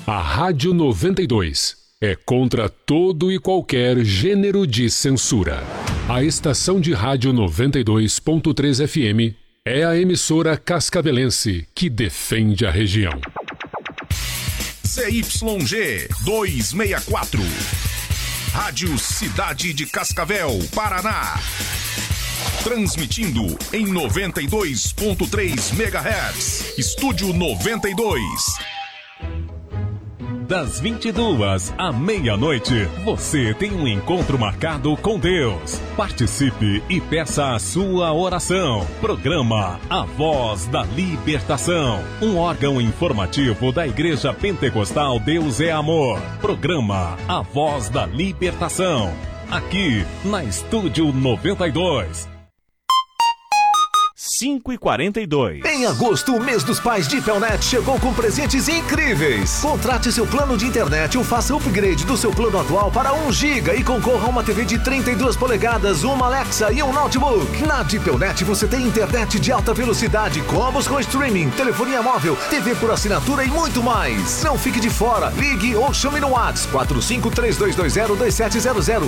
A Rádio 92 é contra todo e qualquer gênero de censura. A estação de rádio 92.3 FM é a emissora cascavelense que defende a região. CYG 264. Rádio Cidade de Cascavel, Paraná. Transmitindo em 92.3 MHz. Estúdio 92. Das 22 à meia-noite, você tem um encontro marcado com Deus. Participe e peça a sua oração. Programa A Voz da Libertação, um órgão informativo da Igreja Pentecostal Deus é Amor. Programa A Voz da Libertação, aqui na Estúdio 92. 5h42. Em agosto, o mês dos pais de Pelnet chegou com presentes incríveis. Contrate seu plano de internet ou faça upgrade do seu plano atual para 1 GB e concorra a uma TV de 32 polegadas, uma Alexa e um notebook. Na Pelnet você tem internet de alta velocidade, combos com streaming, telefonia móvel, TV por assinatura e muito mais. Não fique de fora. Ligue ou chame no WhatsApp 4532202700,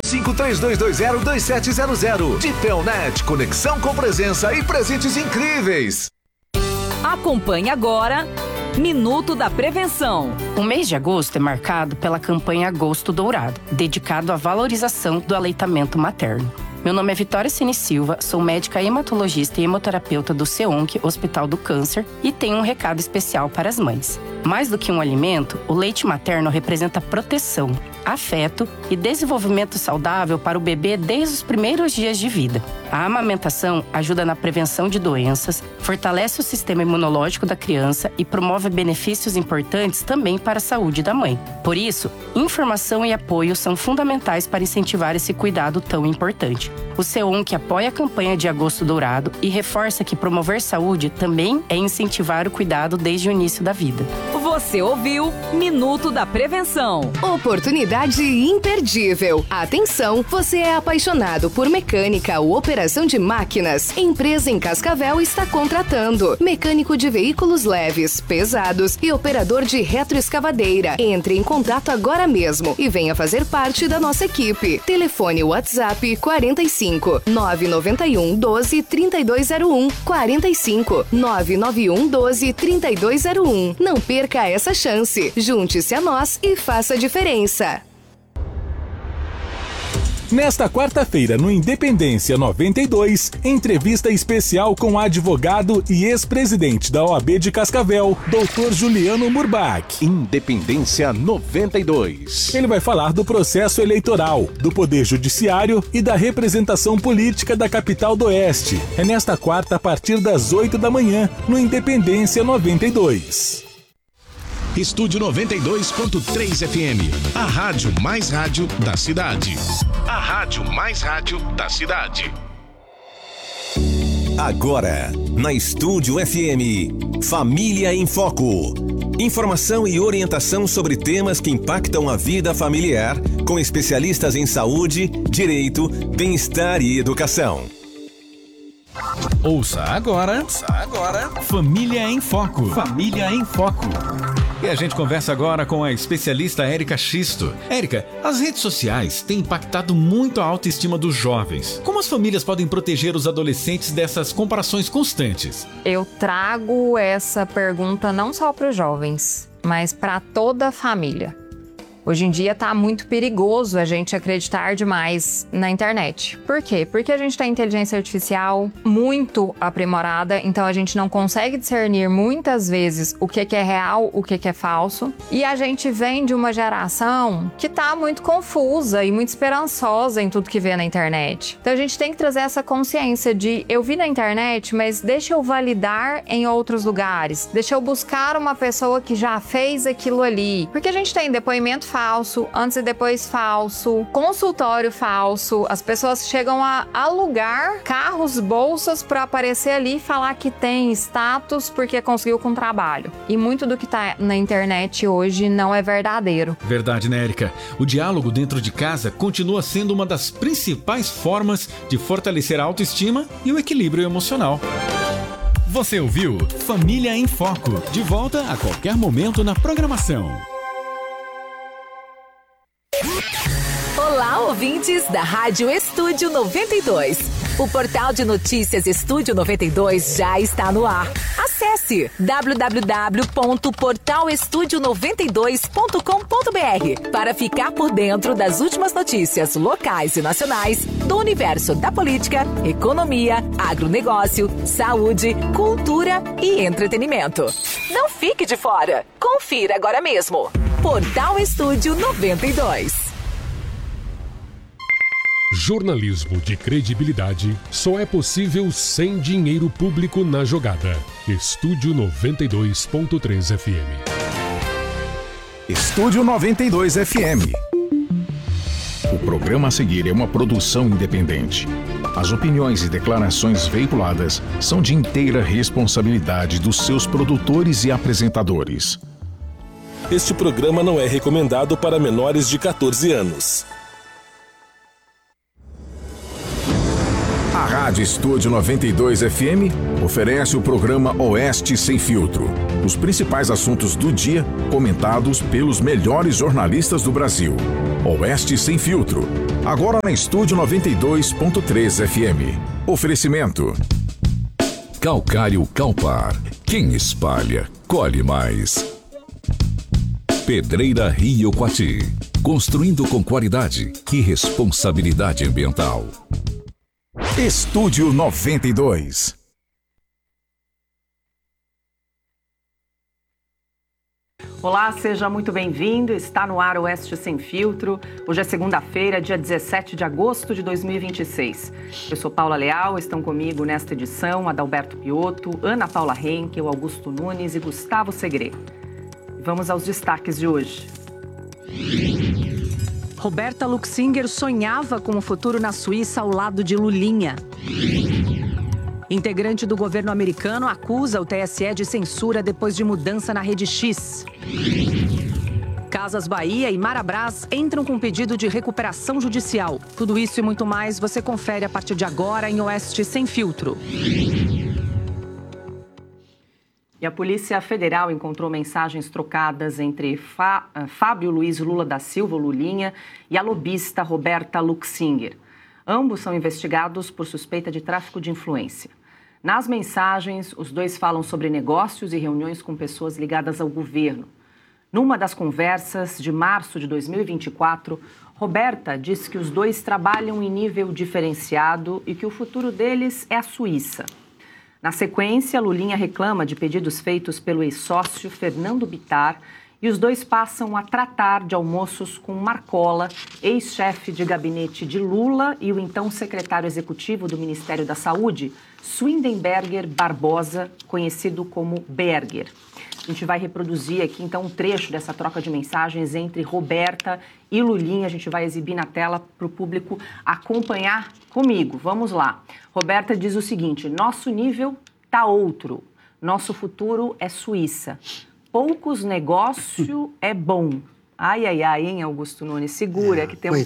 4532202700. Pelnet, conexão com presença e presentes incríveis. Acompanhe agora Minuto da Prevenção. O mês de agosto é marcado pela campanha Agosto Dourado, dedicado à valorização do aleitamento materno. Meu nome é Vitória Cine Silva, sou médica hematologista e hemoterapeuta do CEONC, Hospital do Câncer, e tenho um recado especial para as mães. Mais do que um alimento, o leite materno representa proteção, afeto e desenvolvimento saudável para o bebê desde os primeiros dias de vida. A amamentação ajuda na prevenção de doenças, fortalece o sistema imunológico da criança e promove benefícios importantes também para a saúde da mãe. Por isso, informação e apoio são fundamentais para incentivar esse cuidado tão importante. O CEONC apoia a campanha de Agosto Dourado e reforça que promover saúde também é incentivar o cuidado desde o início da vida. Você ouviu Minuto da Prevenção. Oportunidade imperdível. Atenção, você é apaixonado por mecânica ou operação de máquinas? Empresa em Cascavel está contratando mecânico de veículos leves, pesados e operador de retroescavadeira. Entre em contato agora mesmo e venha fazer parte da nossa equipe. Telefone WhatsApp 45 991 12 3201, 45 991 12 3201. Não perca essa chance. Junte-se a nós e faça a diferença. Nesta quarta-feira, no Independência 92, entrevista especial com o advogado e ex-presidente da OAB de Cascavel, Dr. Juliano Murbach. Independência 92. Ele vai falar do processo eleitoral, do Poder Judiciário e da representação política da capital do Oeste. É nesta quarta, a partir das 8 da manhã, no Independência 92. Estúdio 92.3 FM, a rádio mais rádio da cidade. A rádio mais rádio da cidade. Agora, na Estúdio FM, Família em Foco. Informação e orientação sobre temas que impactam a vida familiar, com especialistas em saúde, direito, bem-estar e educação. Ouça agora, Família em Foco. Família em Foco. E a gente conversa agora com a especialista Érica Xisto. Érica, as redes sociais têm impactado muito a autoestima dos jovens. Como as famílias podem proteger os adolescentes dessas comparações constantes? Eu trago essa pergunta não só para os jovens, mas para toda a família. Hoje em dia está muito perigoso a gente acreditar demais na internet. Por quê? Porque a gente tem inteligência artificial muito aprimorada, então a gente não consegue discernir muitas vezes o que é real, o que é falso. E a gente vem de uma geração que está muito confusa e muito esperançosa em tudo que vê na internet. Então a gente tem que trazer essa consciência de eu vi na internet, mas deixa eu validar em outros lugares. Deixa eu buscar uma pessoa que já fez aquilo ali. Porque a gente tem depoimento falso, antes e depois falso, consultório falso, as pessoas chegam a alugar carros, bolsas para aparecer ali e falar que tem status porque conseguiu com trabalho. E muito do que tá na internet hoje não é verdadeiro. Verdade, né, Érica? O diálogo dentro de casa continua sendo uma das principais formas de fortalecer a autoestima e o equilíbrio emocional. Você ouviu Família em Foco. De volta a qualquer momento na programação. Olá, ouvintes da Rádio Estúdio 92. O portal de notícias Estúdio 92 já está no ar. Acesse www.portalestudio92.com.br para ficar por dentro das últimas notícias locais e nacionais do universo da política, economia, agronegócio, saúde, cultura e entretenimento. Não fique de fora. Confira agora mesmo. Portal Estúdio 92. Jornalismo de credibilidade só é possível sem dinheiro público na jogada. Estúdio 92.3 FM. Estúdio 92 FM. O programa a seguir é uma produção independente. As opiniões e declarações veiculadas são de inteira responsabilidade dos seus produtores e apresentadores. Este programa não é recomendado para menores de 14 anos. A Rádio Estúdio 92 FM oferece o programa Oeste Sem Filtro. Os principais assuntos do dia comentados pelos melhores jornalistas do Brasil. Oeste Sem Filtro. Agora na Estúdio 92.3 FM. Oferecimento. Calcário Calpar. Quem espalha, colhe mais. Pedreira Rio Quati. Construindo com qualidade e responsabilidade ambiental. Estúdio 92. Olá, seja muito bem-vindo. Está no ar Oeste Sem Filtro. Hoje é segunda-feira, dia 17 de agosto de 2026. Eu sou Paula Leal, estão comigo nesta edição Adalberto Piotto, Ana Paula Henkel, Augusto Nunes e Gustavo Segré. Vamos aos destaques de hoje. Roberta Luxinger sonhava com o futuro na Suíça ao lado de Lulinha. Integrante do governo americano acusa o TSE de censura depois de mudança na Rede X. Casas Bahia e Marabras entram com pedido de recuperação judicial. Tudo isso e muito mais você confere a partir de agora em Oeste Sem Filtro. E a Polícia Federal encontrou mensagens trocadas entre Fábio Luiz Lula da Silva, Lulinha, e a lobista Roberta Luxinger. Ambos são investigados por suspeita de tráfico de influência. Nas mensagens, os dois falam sobre negócios e reuniões com pessoas ligadas ao governo. Numa das conversas de março de 2024, Roberta disse que os dois trabalham em nível diferenciado e que o futuro deles é a Suíça. Na sequência, Lulinha reclama de pedidos feitos pelo ex-sócio Fernando Bittar e os dois passam a tratar de almoços com Marcola, ex-chefe de gabinete de Lula, e o então secretário executivo do Ministério da Saúde, Swindenberger Barbosa, conhecido como Berger. A gente vai reproduzir aqui, então, um trecho dessa troca de mensagens entre Roberta e Lulinha. A gente vai exibir na tela para o público acompanhar comigo. Vamos lá. Roberta diz o seguinte: nosso nível tá outro. Nosso futuro é Suíça. Poucos negócio é bom. Ai, ai, ai, hein, Augusto Nunes? Segura que temos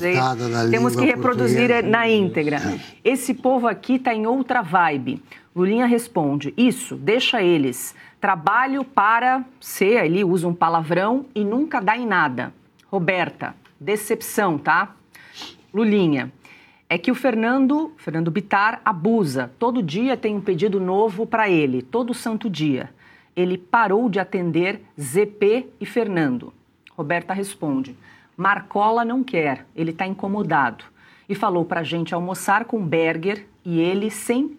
que reproduzir na íntegra. Esse povo aqui tá em outra vibe. Lulinha responde: isso, deixa eles. Trabalho para ser, ele usa um palavrão e nunca dá em nada. Roberta, decepção, tá? Lulinha, é que o Fernando Bittar abusa. Todo dia tem um pedido novo para ele, todo santo dia. Ele parou de atender ZP e Fernando. Roberta responde: Marcola não quer, ele está incomodado. E falou para a gente almoçar com Berger e ele sem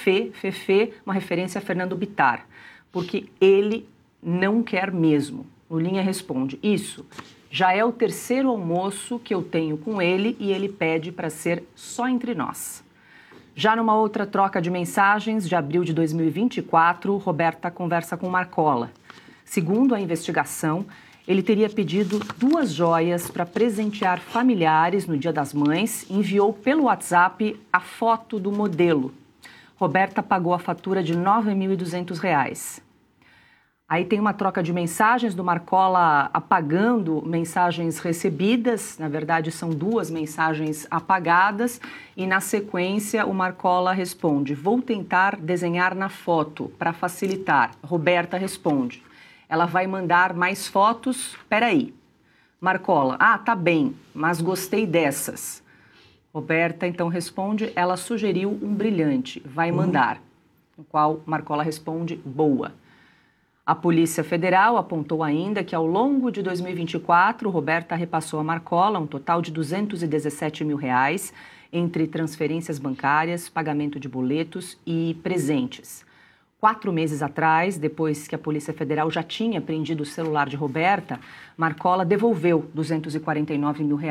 Fefe, uma referência a Fernando Bittar, porque ele não quer mesmo. Lulinha responde: isso, já é o terceiro almoço que eu tenho com ele e ele pede para ser só entre nós. Já numa outra troca de mensagens, de abril de 2024, Roberta conversa com Marcola. Segundo a investigação, ele teria pedido 2 joias para presentear familiares no Dia das Mães e enviou pelo WhatsApp a foto do modelo. Roberta pagou a fatura de R$ 9.200. Aí tem uma troca de mensagens do Marcola apagando mensagens recebidas, na verdade são 2 mensagens apagadas, e na sequência o Marcola responde: vou tentar desenhar na foto para facilitar. Roberta responde: ela vai mandar mais fotos, peraí. Marcola: tá bem, mas gostei dessas. Roberta então responde: ela sugeriu um brilhante, vai mandar. No qual Marcola responde: boa. A Polícia Federal apontou ainda que, ao longo de 2024, Roberta repassou a Marcola um total de R$217 mil entre transferências bancárias, pagamento de boletos e presentes. 4 meses atrás, depois que a Polícia Federal já tinha apreendido o celular de Roberta, Marcola devolveu R$249 mil.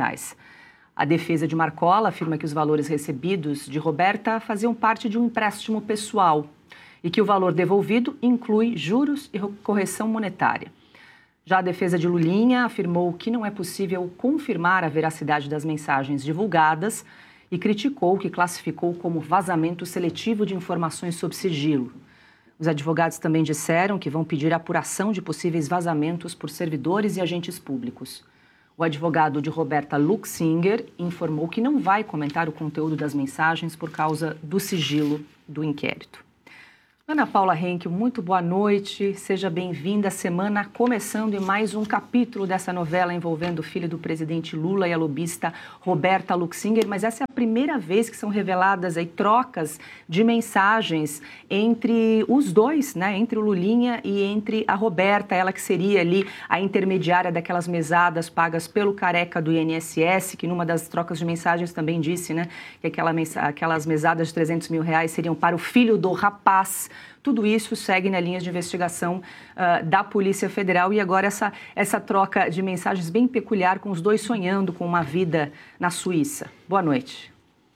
A defesa de Marcola afirma que os valores recebidos de Roberta faziam parte de um empréstimo pessoal e que o valor devolvido inclui juros e correção monetária. Já a defesa de Lulinha afirmou que não é possível confirmar a veracidade das mensagens divulgadas e criticou o que classificou como vazamento seletivo de informações sob sigilo. Os advogados também disseram que vão pedir apuração de possíveis vazamentos por servidores e agentes públicos. O advogado de Roberta Luxinger informou que não vai comentar o conteúdo das mensagens por causa do sigilo do inquérito. Ana Paula Henkel, muito boa noite, seja bem-vinda. A semana começando em mais um capítulo dessa novela envolvendo o filho do presidente Lula e a lobista Roberta Luxinger, mas essa é a primeira vez que são reveladas aí trocas de mensagens entre os dois, né? Entre o Lulinha e entre a Roberta, ela que seria ali a intermediária daquelas mesadas pagas pelo careca do INSS, que numa das trocas de mensagens também disse, né, que aquelas mesadas de R$300 mil seriam para o filho do rapaz. Tudo isso segue na linha de investigação da Polícia Federal e agora essa troca de mensagens bem peculiar com os dois sonhando com uma vida na Suíça. Boa noite.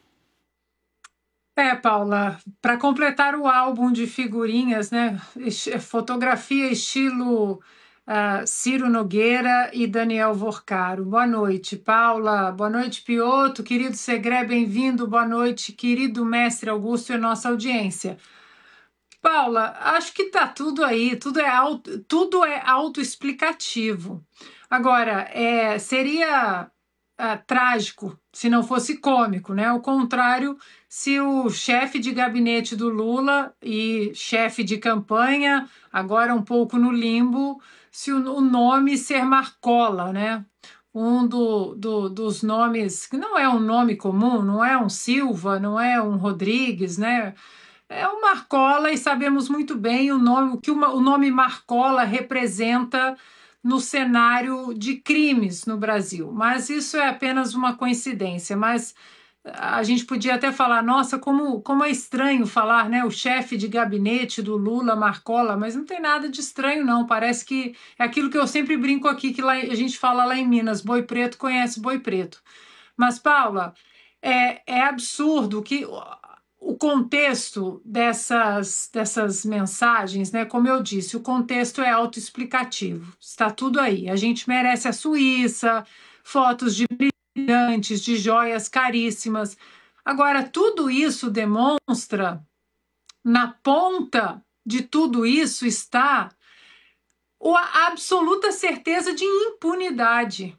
Paula, para completar o álbum de figurinhas, né, fotografia estilo Ciro Nogueira e Daniel Vorcaro. Boa noite, Paula. Boa noite, Piotto. Querido Segré, bem-vindo. Boa noite, querido mestre Augusto e nossa audiência. Paula, acho que está tudo aí, tudo é autoexplicativo. Agora, seria trágico se não fosse cômico, né? Ao contrário, se o chefe de gabinete do Lula e chefe de campanha, agora um pouco no limbo, se o nome ser Marcola, né? Um dos nomes, que não é um nome comum, não é um Silva, não é um Rodrigues, né? É o Marcola e sabemos muito bem o que o nome Marcola representa no cenário de crimes no Brasil. Mas isso é apenas uma coincidência. Mas a gente podia até falar, nossa, como é estranho falar, né? O chefe de gabinete do Lula, Marcola, mas não tem nada de estranho, não. Parece que é aquilo que eu sempre brinco aqui, que lá, a gente fala lá em Minas, boi preto conhece boi preto. Mas, Paula, é absurdo que o contexto dessas mensagens, né? Como eu disse, o contexto é autoexplicativo. Está tudo aí. A gente merece a Suíça, fotos de brilhantes, de joias caríssimas. Agora, tudo isso demonstra, na ponta de tudo isso está a absoluta certeza de impunidade.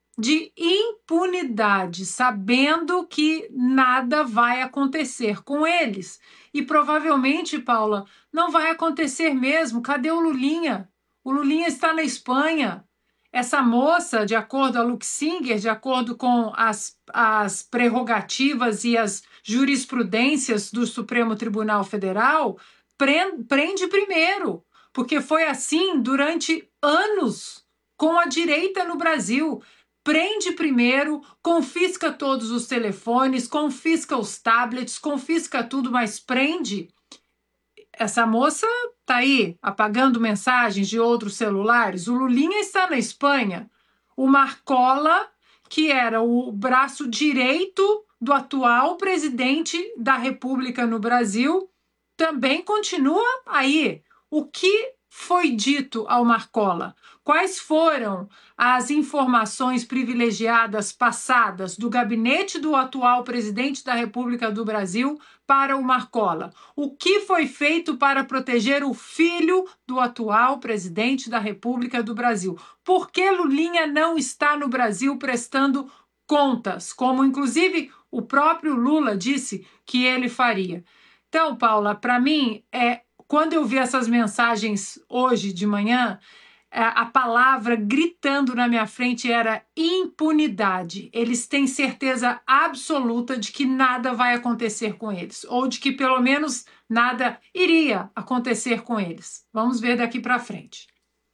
Sabendo que nada vai acontecer com eles. E provavelmente, Paula, não vai acontecer mesmo. Cadê o Lulinha? O Lulinha está na Espanha. Essa moça, de acordo com a Luxinger, de acordo com as prerrogativas e as jurisprudências do Supremo Tribunal Federal, prende primeiro, porque foi assim durante anos com a direita no Brasil. Prende primeiro, confisca todos os telefones, confisca os tablets, confisca tudo, mas prende. Essa moça está aí apagando mensagens de outros celulares. O Lulinha está na Espanha. O Marcola, que era o braço direito do atual presidente da República no Brasil, também continua aí. O que foi dito ao Marcola? Quais foram as informações privilegiadas passadas do gabinete do atual presidente da República do Brasil para o Marcola? O que foi feito para proteger o filho do atual presidente da República do Brasil? Por que Lulinha não está no Brasil prestando contas, como inclusive o próprio Lula disse que ele faria? Então, Paula, para mim, quando eu vi essas mensagens hoje de manhã, a palavra gritando na minha frente era impunidade. Eles têm certeza absoluta de que nada vai acontecer com eles, ou de que pelo menos nada iria acontecer com eles. Vamos ver daqui para frente.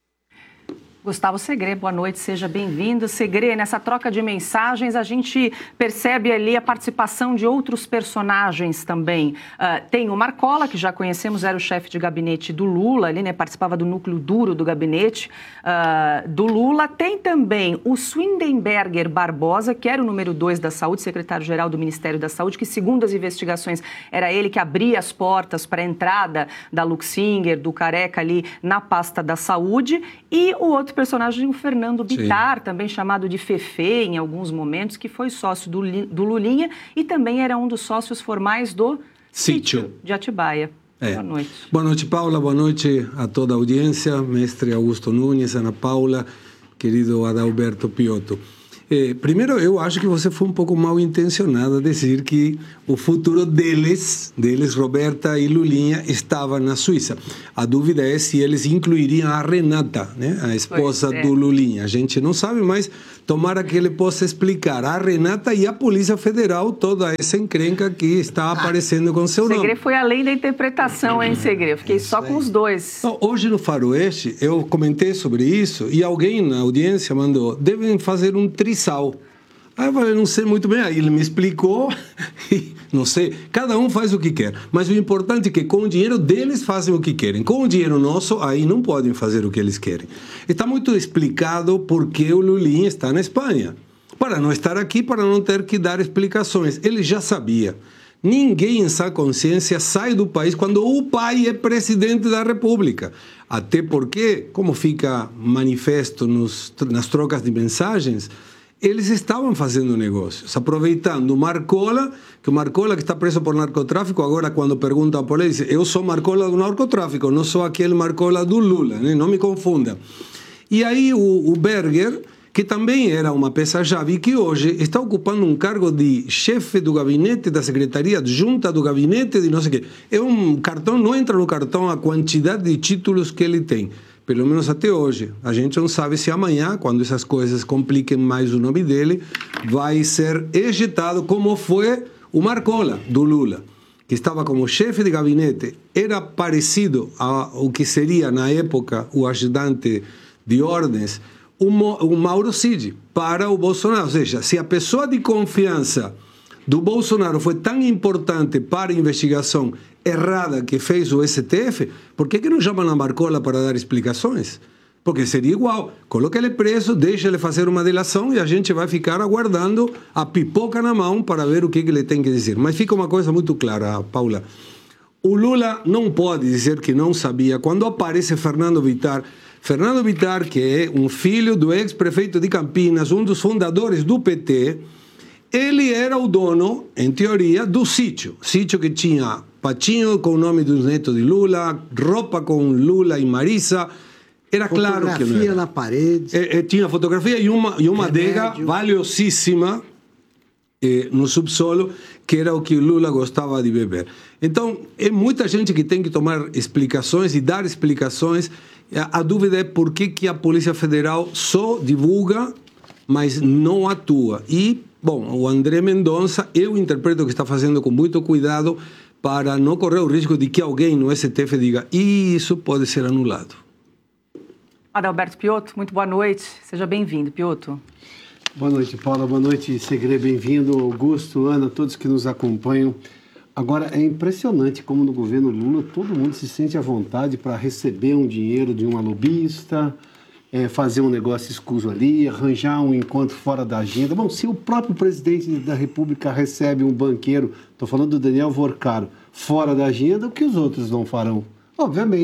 Gustavo Segré, boa noite, seja bem-vindo. Segré, nessa troca de mensagens, a gente percebe ali a participação de outros personagens também. Tem o Marcola, que já conhecemos, era o chefe de gabinete do Lula, ali, né, participava do núcleo duro do gabinete do Lula. Tem também o Svindenberger Barbosa, que era o número 2 da Saúde, secretário-geral do Ministério da Saúde, que, segundo as investigações, era ele que abria as portas para a entrada da Luxinger, do Careca ali na pasta da Saúde. E o outro personagem, o Fernando Bittar, também chamado de Fefe em alguns momentos, que foi sócio do Lulinha e também era um dos sócios formais do Sítio de Atibaia. Boa noite. Boa noite, Paula. Boa noite a toda a audiência, mestre Augusto Nunes, Ana Paula, querido Adalberto Piotto. Primeiro, eu acho que você foi um pouco mal intencionada a dizer que o futuro deles, Roberta e Lulinha, estava na Suíça. A dúvida é se eles incluiriam a Renata, né, a esposa do Lulinha. A gente não sabe, mas tomara que ele possa explicar a Renata e a Polícia Federal toda essa encrenca que está aparecendo com seu nome. Segré foi além da interpretação, hein, Segré? Fiquei só com os dois. Então, hoje no Faroeste, eu comentei sobre isso e alguém na audiência mandou, devem fazer um trisal. Aí eu falei, não sei muito bem. Aí ele me explicou e não sei, cada um faz o que quer. Mas o importante é que com o dinheiro deles fazem o que querem. Com o dinheiro nosso, aí não podem fazer o que eles querem. Está muito explicado por que o Lulinha está na Espanha. Para não estar aqui, para não ter que dar explicações. Ele já sabia. Ninguém em sã consciência sai do país quando o pai é presidente da República. Até porque, como fica manifesto nas trocas de mensagens, eles estavam fazendo negócios, aproveitando o Marcola, que está preso por narcotráfico, agora quando pergunta à polícia, eu sou Marcola do narcotráfico, não sou aquele Marcola do Lula, né? Não me confunda. E aí o Berger, que também era uma peça-chave, que hoje está ocupando um cargo de chefe do gabinete da Secretaria Adjunta do Gabinete de não sei o quê. É um cartão, não entra no cartão a quantidade de títulos que ele tem. Pelo menos até hoje. A gente não sabe se amanhã, quando essas coisas compliquem mais o nome dele, vai ser ejetado como foi o Marcola, do Lula, que estava como chefe de gabinete. Era parecido ao que seria, na época, o ajudante de ordens, o Mauro Cid, para o Bolsonaro. Ou seja, se a pessoa de confiança do Bolsonaro foi tão importante para a investigação errada que fez o STF, por que não chamam a Marcola para dar explicações? Porque seria igual. Coloca ele preso, deixa ele fazer uma delação e a gente vai ficar aguardando a pipoca na mão para ver o que ele tem que dizer. Mas fica uma coisa muito clara, Paula. O Lula não pode dizer que não sabia. Quando aparece Fernando Bittar, que é um filho do ex-prefeito de Campinas, um dos fundadores do PT, ele era o dono, em teoria, do Sítio. Sítio que tinha patinho com o nome dos netos de Lula, roupa com Lula e Marisa. Era claro que não era. Fotografia na parede. Tinha fotografia e uma adega valiosíssima no subsolo, que era o que o Lula gostava de beber. Então, é muita gente que tem que tomar explicações e dar explicações. A dúvida é por que a Polícia Federal só divulga, mas não atua. E, bom, o André Mendonça, eu interpreto que está fazendo com muito cuidado para não correr o risco de que alguém no STF diga isso pode ser anulado. Adalberto Piotto, muito boa noite. Seja bem-vindo, Piotto. Boa noite, Paula. Boa noite, Segré. Bem-vindo, Augusto, Ana, todos que nos acompanham. Agora, é impressionante como no governo Lula todo mundo se sente à vontade para receber um dinheiro de uma lobista, fazer um negócio escuso ali, arranjar um encontro fora da agenda. Bom, se o próprio presidente da República recebe um banqueiro, estou falando do Daniel Vorcaro, fora da agenda, o que os outros não farão? Obviamente,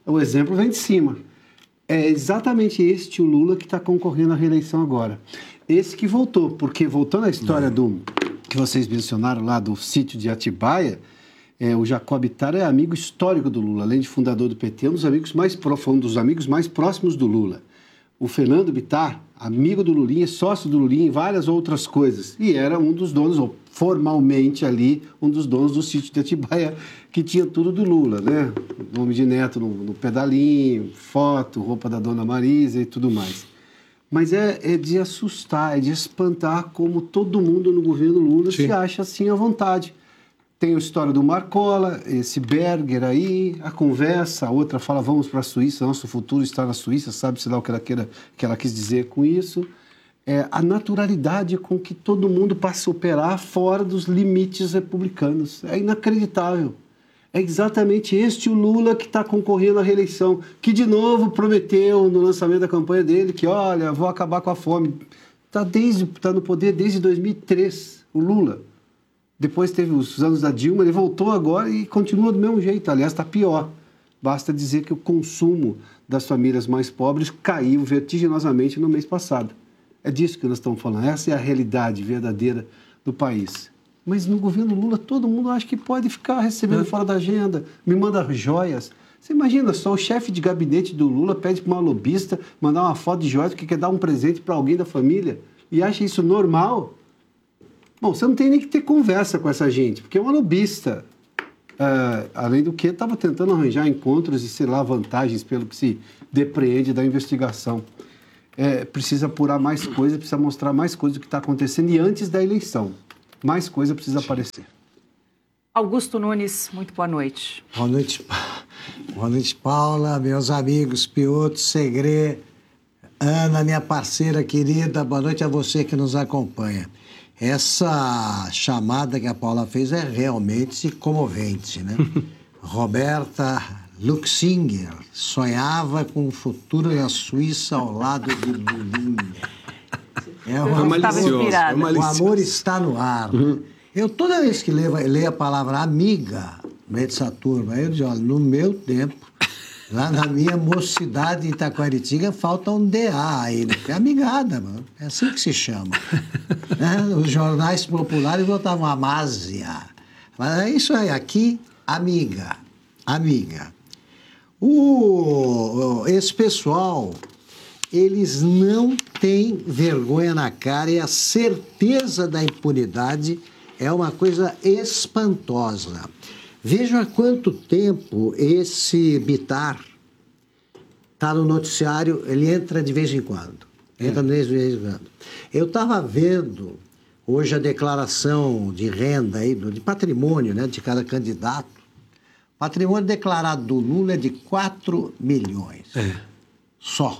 O exemplo vem de cima. É exatamente este o Lula que está concorrendo à reeleição agora. Esse que voltou, porque voltando à história que vocês mencionaram lá do sítio de Atibaia, o Jacob Ittar é amigo histórico do Lula, além de fundador do PT, foi um dos amigos mais próximos do Lula. O Fernando Bittar, amigo do Lulinha, sócio do Lulinha em várias outras coisas. E era um dos donos, ou formalmente ali, um dos donos do sítio de Atibaia, que tinha tudo do Lula, né? Nome de neto no pedalinho, foto, roupa da Dona Marisa e tudo mais. Mas é de assustar, é de espantar como todo mundo no governo Lula se acha assim à vontade. Tem a história do Marcola, esse Berger aí, a conversa, a outra fala, vamos para a Suíça, nosso futuro está na Suíça, sabe-se lá o que ela quis dizer com isso. A naturalidade com que todo mundo passa a operar fora dos limites republicanos. É inacreditável. É exatamente este o Lula que está concorrendo à reeleição, que de novo prometeu no lançamento da campanha dele que, olha, vou acabar com a fome. Está no poder desde 2003, o Lula. Depois teve os anos da Dilma, ele voltou agora e continua do mesmo jeito. Aliás, está pior. Basta dizer que o consumo das famílias mais pobres caiu vertiginosamente no mês passado. É disso que nós estamos falando. Essa é a realidade verdadeira do país. Mas no governo Lula, todo mundo acha que pode ficar recebendo fora da agenda, me manda joias. Você imagina só, o chefe de gabinete do Lula pede para uma lobista mandar uma foto de joias porque quer dar um presente para alguém da família e acha isso normal? Bom, você não tem nem que ter conversa com essa gente, porque é uma lobista. Além do que, estava tentando arranjar encontros e, sei lá, vantagens pelo que se depreende da investigação. Precisa apurar mais coisas, precisa mostrar mais coisas do que está acontecendo e antes da eleição. Mais coisa precisa aparecer. Augusto Nunes, muito boa noite. Boa noite, Paula, meus amigos Piotr, Segre, Ana, minha parceira querida, boa noite a você que nos acompanha. Essa chamada que a Paula fez é realmente comovente, né? Roberta Luxinger sonhava com um futuro na Suíça ao lado de Lulinha. O amor está no ar. Né? Eu, toda vez que leio a palavra amiga, no meio dessa turma, eu digo, olha, no meu tempo, lá na minha mocidade em Itacoaritinga, falta um DA aí, é amigada, mano. É assim que se chama. Os jornais populares botavam Amásia. Mas é isso aí, aqui, amiga. Esse pessoal, eles não têm vergonha na cara e a certeza da impunidade é uma coisa espantosa. Vejam há quanto tempo esse Bittar está no noticiário, ele entra de vez em quando. Eu estava vendo hoje a declaração de renda, aí, de patrimônio, né, de cada candidato. Patrimônio declarado do Lula é de 4 milhões. Só.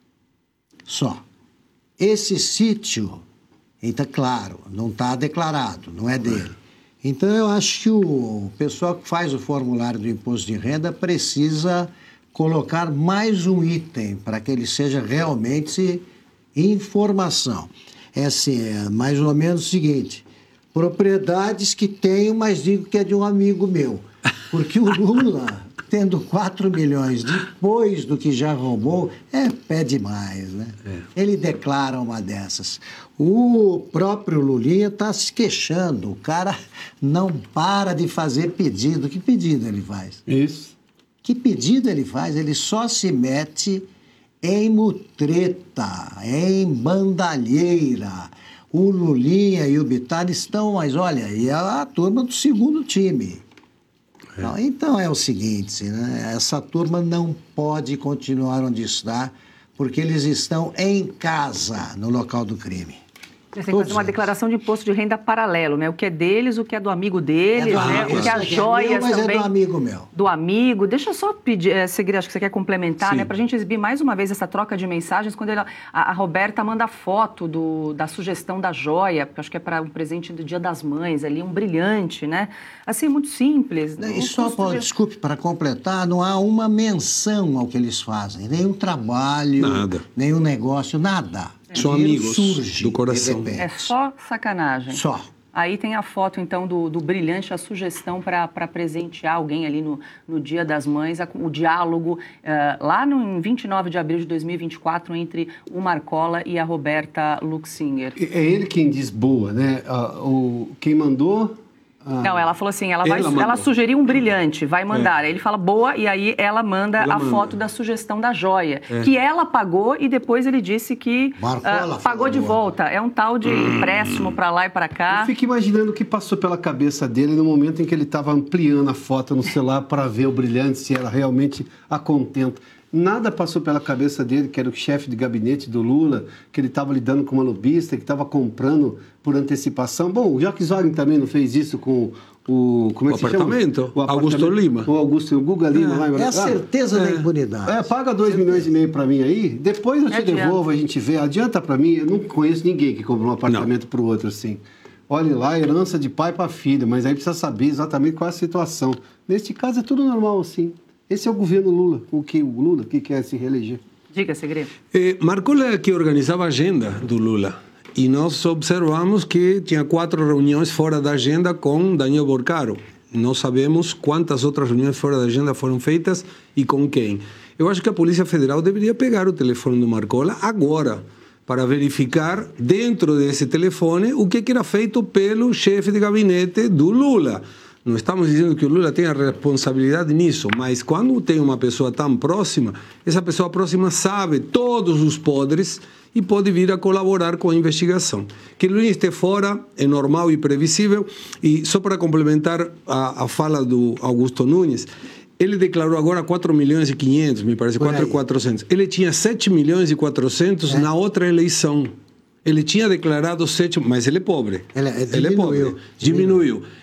Esse sítio, então, claro, não está declarado, não é dele. Então, eu acho que o pessoal que faz o formulário do imposto de renda precisa colocar mais um item para que ele seja realmente informação. É assim, é mais ou menos o seguinte, propriedades que tenho, mas digo que é de um amigo meu. Porque o Lula, tendo 4 milhões depois do que já roubou, é pé demais, né? Ele declara uma dessas. O próprio Lulinha está se queixando. O cara não para de fazer pedido. Que pedido ele faz? Isso. Que pedido ele faz? Ele só se mete em mutreta, em bandalheira. O Lulinha e o Bittar estão, mas olha, e a turma do segundo time. Então é o seguinte, né? Essa turma não pode continuar onde está, porque eles estão em casa, no local do crime. Você tem que fazer uma declaração de imposto de renda paralelo, né? O que é deles, o que é do amigo deles, né? O que é as joias mas também. É do amigo meu. Do amigo. Deixa eu só pedir, Segre, acho que você quer complementar, né? Pra gente exibir mais uma vez essa troca de mensagens, quando a Roberta manda foto da sugestão da joia, porque acho que é para um presente do Dia das Mães, ali, um brilhante, né? Assim, muito simples. E só, Paulo, desculpe, para completar, não há uma menção ao que eles fazem, nenhum trabalho, nenhum negócio, nada. São amigos do coração. É só sacanagem. Só. Aí tem a foto, então, do brilhante, a sugestão para presentear alguém ali no Dia das Mães, o diálogo lá em 29 de abril de 2024 entre o Marcola e a Roberta Luxinger. É ele quem diz boa, né? Quem mandou... Não, ela falou assim, ela sugeriu um brilhante, vai mandar. Aí ele fala boa, e aí ela manda foto da sugestão da joia, que ela pagou e depois ele disse que pagou de volta. É um tal de empréstimo para lá e para cá. Eu fico imaginando o que passou pela cabeça dele no momento em que ele estava ampliando a foto no celular para ver o brilhante, se ela realmente a contenta. Nada passou pela cabeça dele, que era o chefe de gabinete do Lula, que ele estava lidando com uma lobista, que estava comprando por antecipação. Bom, o Jacques Wagner também não fez isso com o... Como é que se chama? O Augusto Lima. O Guga Lima. É a certeza da impunidade. Paga 2,5 milhões para mim aí, depois eu te devolvo, a gente vê. Adianta para mim, eu não conheço ninguém que comprou um apartamento para o outro assim. Olha lá, herança de pai para filho, mas aí precisa saber exatamente qual é a situação. Neste caso é tudo normal assim. Esse é o governo Lula, o Lula que quer se reeleger. Diga, Segredo. Marcola que organizava a agenda do Lula. E nós observamos que tinha 4 reuniões fora da agenda com Daniel Borcaro. Não sabemos quantas outras reuniões fora da agenda foram feitas e com quem. Eu acho que a Polícia Federal deveria pegar o telefone do Marcola agora, para verificar dentro desse telefone o que era feito pelo chefe de gabinete do Lula. Não estamos dizendo que o Lula tenha responsabilidade nisso, mas quando tem uma pessoa tão próxima, essa pessoa próxima sabe todos os podres e pode vir a colaborar com a investigação. Que o Lula esteja fora é normal e previsível. E só para complementar a fala do Augusto Nunes, ele declarou agora 4 milhões e 500, me parece, 4.400. Ele tinha 7 milhões e 400 na outra eleição. Ele tinha declarado 7, mas ele é pobre. Ele é pobre. Diminuiu.